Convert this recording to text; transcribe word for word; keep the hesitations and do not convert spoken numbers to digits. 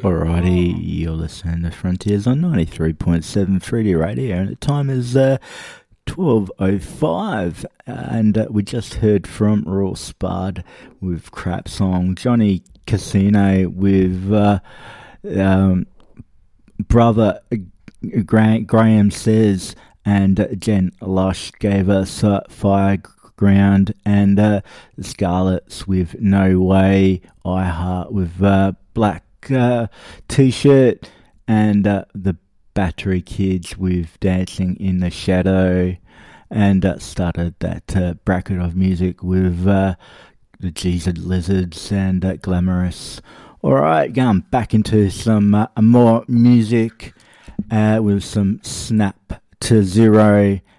Alrighty, you're listening to Frontiers on ninety-three point seven three D Radio, and the time is uh, twelve oh five, and uh, we just heard from Royal Spud with Crap Song, Johnny Casino with uh, um, Brother Gra- Graham Says, and uh, Jen Lush gave us uh, Fireground, and uh, the Scarlets with No Way, I Heart with uh, Black Uh, t-shirt, and uh, the Battery Kids with Dancing in the Shadow, and uh, started that uh, bracket of music with uh, the Jesus Lizards and uh, Glamorous. Alright, going back into some uh, more music uh, with some Snap to Zero